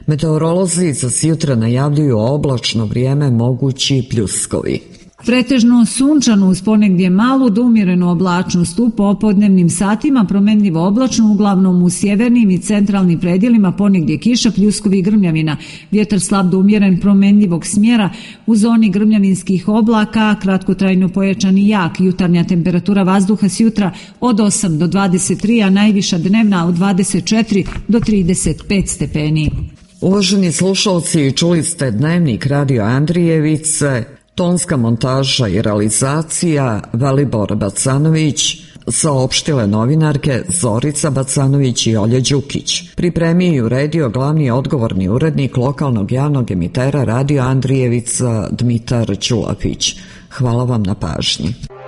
Meteorolozi za sjutra najavljuju oblačno vrijeme, mogući pljuskovi. Pretežno sunčano uz ponegdje malu do umjerenu oblačnost u popodnevnim satima, promenljivo oblačno uglavnom u sjevernim i centralnim predjelima, ponegdje kiša, pljuskovi i grmljavina. Vjetar slab do umjeren promenljivog smjera, u zoni grmljavinskih oblaka kratkotrajno pojačan i jak. Jutarnja temperatura vazduha sjutra od 8 do 23, a najviša dnevna od 24 do 35 stepeni. Uvaženi slušalci, čuli ste Dnevnik Radio Andrijevice, tonska montaža i realizacija Velibor Bacanović, saopštile novinarke Zorica Bacanović i Olja Đukić. Pripremio i uredio glavni odgovorni urednik lokalnog javnog emitera Radio Andrijevica Dmitar Ćulafić. Hvala vam na pažnji.